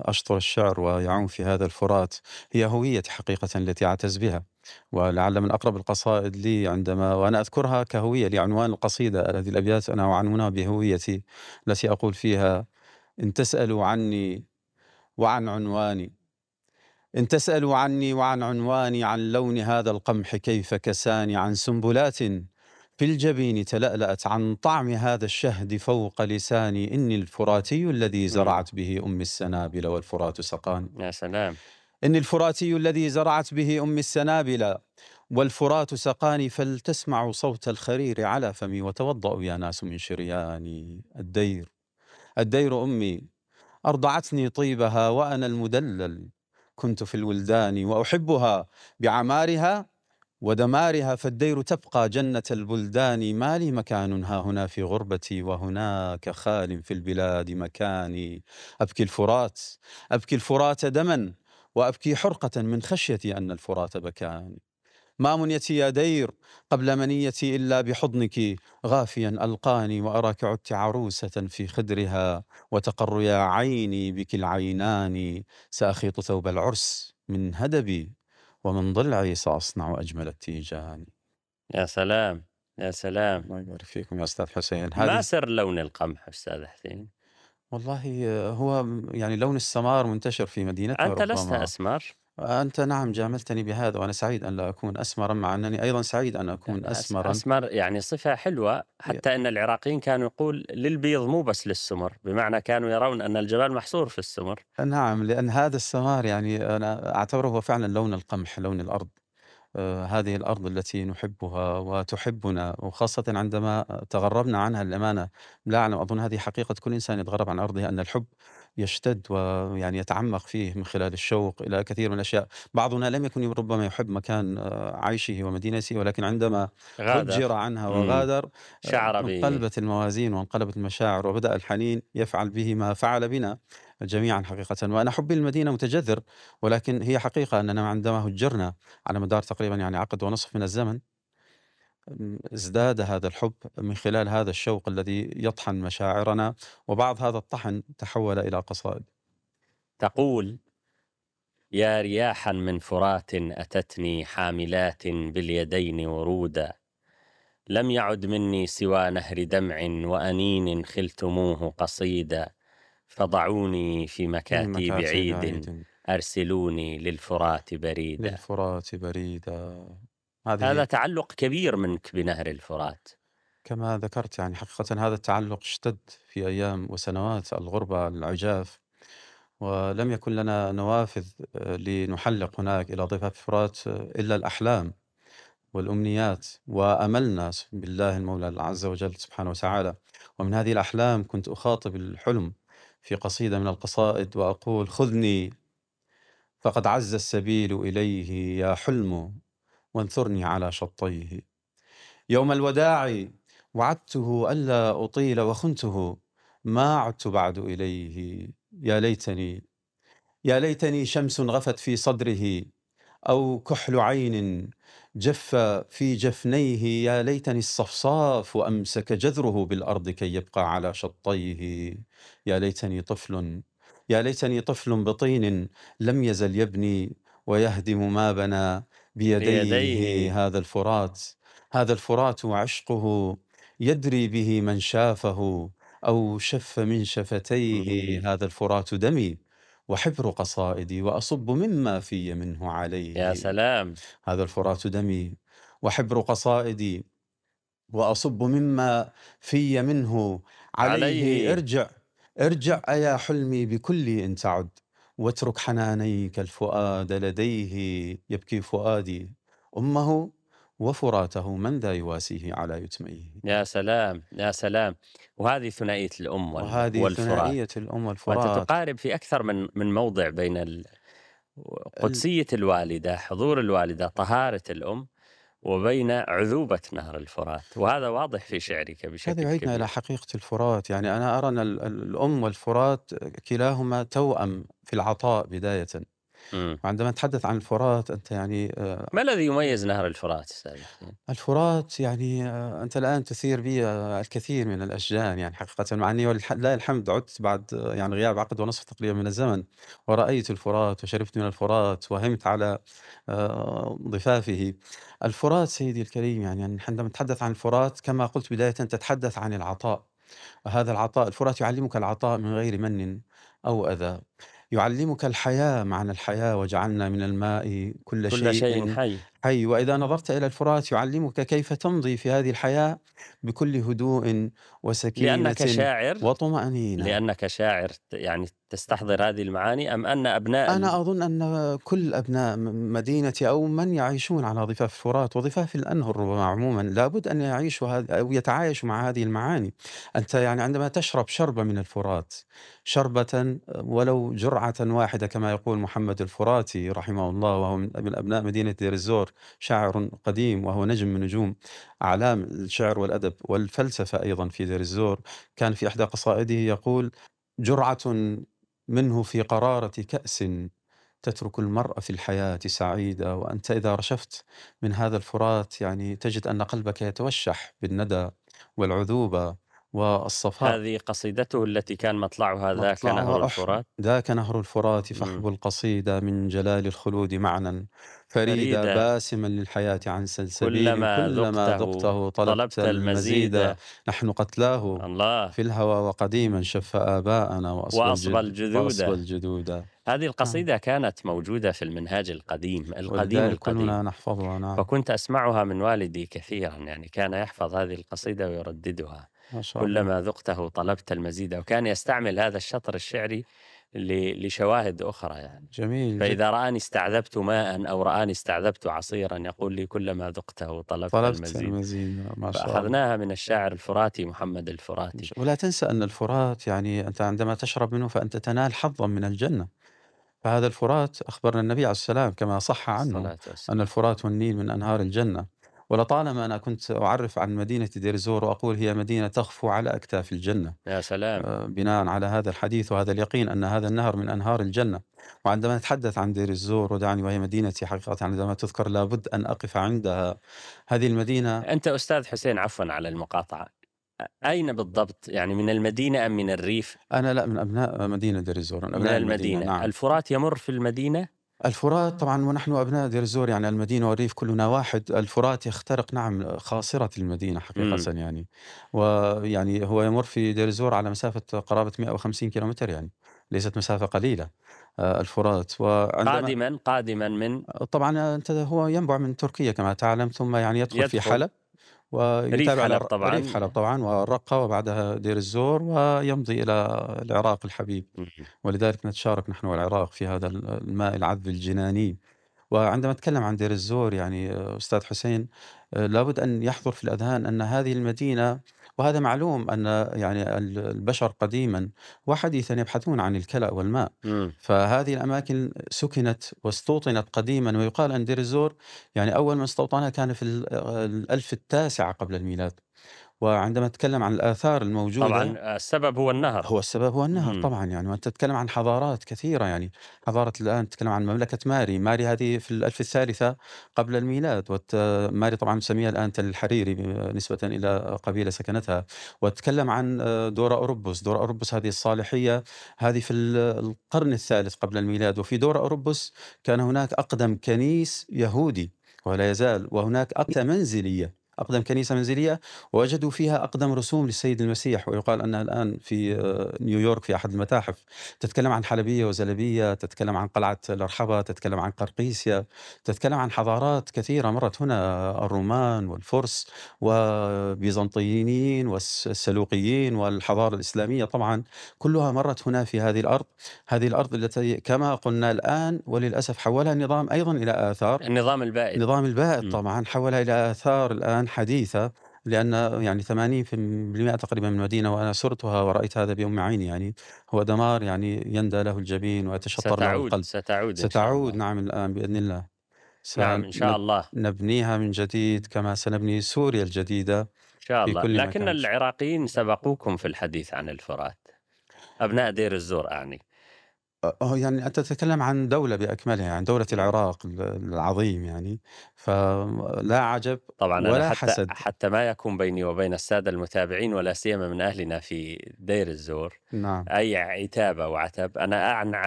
أشطر الشعر ويعوم في هذا الفرات هي هويتي حقيقة التي أعتز بها. ولعل من أقرب القصائد لي عندما وأنا أذكرها كهوية لعنوان القصيدة، هذه الأبيات أنا أعنونها بهويتي التي أقول فيها: إن تسألوا عني وعن عنواني، إن تسألوا عني وعن عنواني، عن لون هذا القمح كيف كساني، عن سنبلات في الجبين تلألأت، عن طعم هذا الشهد فوق لساني، إني الفراتي الذي إمم. زرعت به أمي السنابل والفرات سقاني. يا سلام! إني الفراتي الذي زرعت به أمي السنابل والفرات سقاني، فلتسمعوا صوت الخرير على فمي، وتوضأوا يا ناس من شرياني. الدير، الدير أمي أرضعتني طيبها وأنا المدلل، كنت في الولدان وأحبها بعمارها ودمارها، فالدير تبقى جنة البلدان، ما لي مكان ها هنا في غربتي، وهناك خال في البلاد مكاني. أبكي الفرات، أبكي الفرات دما، وأبكي حرقة من خشيتي أن الفرات بكاني. ما منيتي يا دير قبل منيتي إلا بحضنك غافيا ألقاني، وأراك عدت عروسة في خدرها، وتقر يا عيني بك العينان، سأخيط ثوب العرس من هدبي، ومن ضلعي سأصنع أجمل التيجان. يا سلام! يا سلام! الله يبارك فيكم يا أستاذ حسين. ما هذه سر لون القمح أستاذ حسين؟ والله هو يعني لون السمار منتشر في مدينتنا أنت لست ربما. أسمر؟ أنت نعم جاملتني بهذا، وأنا سعيد أن لا أكون أسمرا، مع أنني أيضا سعيد أن لا، أكون لا، أسمرا. أسمر يعني صفة حلوة، حتى إن العراقيين كانوا يقول للبيض مو بس للسمر، بمعنى كانوا يرون أن الجمال محصور في السمر. نعم، لأن هذا السمار يعني أنا أعتبره هو فعلًا لون القمح، لون الأرض. هذه الأرض التي نحبها وتحبنا، وخاصةً عندما تغربنا عنها للأمانة. لا أعلم، أظن هذه حقيقة كل إنسان يتغرب عن أرضه، أن الحب يشتد ويعني يتعمق فيه من خلال الشوق إلى كثير من الأشياء. بعضنا لم يكن ربما يحب مكان عيشه ومدينته، ولكن عندما غادر. هُجر عنها إمم. وغادر شعر انقلبت الموازين وانقلبت المشاعر، وبدأ الحنين يفعل به ما فعل بنا جميعًا حقيقةً. وأنا حُبّي للمدينة متجذر، ولكن هي حقيقة أننا عندما هُجرنا على مدار تقريبًا يعني عقد ونصف من الزمن، ازداد هذا الحب من خلال هذا الشوق الذي يطحن مشاعرنا، وبعض هذا الطحن تحول إلى قصائد. تقول: يا رياحا من فرات أتتني حاملات باليدين ورودا، لم يعد مني سوى نهر دمع وأنين خلتموه قصيدا، فضعوني في في مكاتيب مكاتب عيد، عيد أرسلوني للفرات بريدا. للفرات بريدا. هذا هذه تعلق كبير منك بنهر الفرات. كما ذكرت يعني حقيقةً هذا التعلق اشتد في أيام وسنوات الغربة العجاف، ولم يكن لنا نوافذ لنحلق هناك إلى ضفاف الفرات إلا الأحلام والأمنيات وأملنا بالله المولى عز وجل سبحانه وتعالى. ومن هذه الأحلام كنت أخاطب الحلم في قصيدة من القصائد وأقول: خذني فقد عز السبيل إليه يا حلم، وانثرني على شطيه. يوم الوداع وعدته ألا أطيل وخنته، ما عدت بعد إليه. يا ليتني، يا ليتني شمس غفت في صدره، أو كحل عين جف في جفنيه. يا ليتني الصفصاف أمسك جذره بالأرض كي يبقى على شطيه. يا ليتني طفل، يا ليتني طفل بطين لم يزل يبني ويهدم ما بنى بيديه. بيديه. هذا الفرات، هذا الفرات وعشقه يدري به من شافه أو شف من مم. شفتيه. هذا الفرات دمي وحبر قصائدي، وأصب مما في منه يا عليه. سلام. هذا الفرات دمي وحبر قصائدي، وأصب مما في منه عليه. عليه. ارجع، ارجع أيا حلمي بكلي إن تعد، واترك حنانيك الفؤاد لديه. يبكي فؤادي أمه وفراته، من ذا يواسيه على يتميه. يا سلام، يا سلام! وهذه ثنائية الأم وهذه والفرات. ثنائية الأم وأنت والفرات. تقارب في أكثر من موضع بين قدسية الوالدة، حضور الوالدة، طهارة الأم، وبين عذوبة نهر الفرات، وهذا واضح في شعرك هذا بشكل يعيدنا إلى كبير. حقيقة الفرات. يعني أنا أرى أن الأم والفرات كلاهما توأم في العطاء بداية. إمم. وعندما نتحدث عن الفرات أنت يعني ما الذي يميز نهر الفرات أستاذ حسين؟ الفرات يعني أنت الآن تثير بي الكثير من الأشجان يعني حقيقةً، مع أني لله الحمد عُدت بعد يعني غياب عقد ونصف تقريبًا من الزمن، ورأيت الفرات وشربت من الفرات وهِمت على ضفافه. الفرات سيدي الكريم يعني عندما نتحدث عن الفرات كما قلت بدايةً تتحدث عن العطاء. هذا العطاء الفرات يعلمك العطاء من غير من أو أذى، يعلمك الحياة معنى الحياة وجعلنا من الماء كل كل شيء شيء حي. حي، وإذا نظرت إلى الفرات يعلمك كيف تمضي في هذه الحياة بكل هدوء لأنك وسكينة شاعر، وطمأنينة. لأنك شاعر يعني تستحضر هذه المعاني، أم أن أبناء أنا أظن أن كل أبناء مدينتي أو من يعيشون على ضفاف الفرات وضفاف الأنهر ربما عموما لابد أن يعيشوا أو يتعايشوا مع هذه المعاني. أنت يعني عندما تشرب شربة من الفرات، شربة ولو جرعة واحدة كما يقول محمد الفراتي رحمه الله، وهو من أبناء مدينة دير الزور، شاعر قديم وهو نجم من نجوم أعلام الشعر والأدب والفلسفة أيضا في دير الزور. كان في إحدى قصائده يقول: جرعة منه في قرارة كأس تترك المرء في الحياة سعيدا. وأنت إذا رشفت من هذا الفرات يعني تجد أن قلبك يتوشح بالندى والعذوبة والصفاء. هذه قصيدته التي كان مطلعها ذاك نهر مطلعها الفرات. ذاك نهر الفرات إمم. فحب القصيدة من جلال الخلود معنا، فريدة فريدة باسما للحياة عن سلسبيل كلما كلما ذقته ذقته طلبت طلبت المزيد. المزيد. نحن قتلاه الله! في الهوى وقديما شف آباءنا وأصبى وأصبى الجذود. الجدود. هذه نعم. القصيدة كانت موجودة في المنهاج القديم، القديم ولذلك القديم. كلنا نحفظها. نعم. فكنت أسمعها من والدي كثيرًا، يعني كان يحفظ هذه القصيدة ويرددها. ما شاء الله. كلما ذقته طلبت المزيد، وكان يستعمل هذا الشطر الشعري لشواهد أخرى يعني. جميل جدًا. فإذا رآني استعذبت ماء أو رآني استعذبت عصيرًا يقول لي كلما ذقته طلبت طلبت المزيد. المزيد. ما شاء الله. فأخذناها من الشاعر الفراتي محمد الفراتي. ولا تنسى أن الفرات يعني أنت عندما تشرب منه فأنت تنال حظًا من الجنة. فهذا الفرات أخبرنا النبي عليه السلام كما صح عنه الصلاة أن والسلام. الفرات والنيل من أنهار الجنة. ولطالما أنا كنت أعرف عن مدينة دير الزور وأقول هي مدينة تغفو على أكتاف الجنة، يا سلام! بناء على هذا الحديث وهذا اليقين أن هذا النهر من أنهار الجنة. وعندما نتحدث عن دير الزور ودعني وهي مدينتي حقيقة عندما تذكر لابد أن أقف عندها. هذه المدينة. أنت أستاذ حسين، عفوًا على المقاطعة، أين بالضبط؟ يعني من المدينة أم من الريف؟ أنا لأ، من أبناء مدينة دير الزور، من من أبناء المدينة. المدينة. نعم. الفرات يمُر في المدينة؟ الفرات طبعًا ونحن أبناء دير الزور يعني المدينة والريف كلنا واحد. الفرات يخترق نعم خاصرة المدينة حقيقةً إمم. يعني. ويعني هو يمر في دير الزور على مسافة قرابة 150 كيلومتر يعني، ليست مسافة قليلة الفرات. وعندما قادمًا من طبعًا أنت هو ينبع من تركيا كما تعلم، ثم يعني يدخل في يدخل حلب ريف ويتابع حلب ريف طبعًا. حلب طبعًا والرقة وبعدها دير الزور ويمضي إلى العراق الحبيب. إمم. ولذلك نتشارك نحن والعراق في هذا الماء العذب الجناني. وعندما أتكلم عن دير الزور يعني أستاذ حسين لابد أن يحضر في الأذهان أن هذه المدينة، وهذا معلوم أن يعني البشر قديما وحديثا يبحثون عن الكلأ والماء. إمم. فهذه الأماكن سكنت واستوطنت قديما، ويقال أن دير الزور يعني أول من استوطنها كان في الألف التاسع قبل الميلاد. وعندما نتكلم عن الآثار الموجودة طبعًا السبب هو النهر. هو السبب هو النهر إمم. طبعًا يعني. وأنت تتكلم عن حضارات كثيرة يعني، حضارة الآن تتكلم عن مملكة ماري. ماري هذه في الألف الثالثة قبل الميلاد. ماري طبعًا نسميها الآن تل الحريري نسبةً إلى قبيلة سكنتها. وتتكلم عن دورا أوروبوس. دورا أوروبوس هذه الصالحية هذه في القرن الثالث قبل الميلاد. وفي دورا أوروبوس كان هناك أقدم كنيس يهودي ولا يزال، وهناك أقدم كنيسة منزلية ووجدوا فيها أقدم رسوم للسيد المسيح، ويقال أنها الآن في نيويورك في أحد المتاحف. تتكلم عن حلبية وزلبية، تتكلم عن قلعة الأرحبة، تتكلم عن قرقيسيا، تتكلم عن حضارات كثيرة مرت هنا، الرومان والفرس وبيزنطيين والسلوقيين والحضارة الإسلامية طبعا كلها مرت هنا في هذه الأرض. هذه الأرض التي كما قلنا الآن وللأسف حولها النظام أيضا إلى آثار. النظام البائد. النظام البائد إمم. طبعًا حوّلها إلى آثار الآن حديثة، لأن يعني 80% تقريبًا من المدينة وأنا زرتها ورأيت هذا بأم عيني يعني، هو دمار يعني يندى له الجبين ويتشطّر له ستعود، القلب. ستعود إن شاء ستعود الله. نعم الآن بإذن الله. نعم إن شاء الله. نبنيها من جديد كما سنبني سوريا الجديدة إن شاء في الله. كل لكن مكان. العراقيين سبقوكم في الحديث عن الفرات، أبناء دير الزور أعني. يعني أنت تتكلم عن دولة بأكملها، يعني دولة العراق العظيم يعني، فلا عجب طبعًا أنا ولا حتى حسد. حتى ما يكون بيني وبين السادة المتابعين ولا سيما من أهلنا في دير الزور نعم. أي عتاب أو عتب، أنا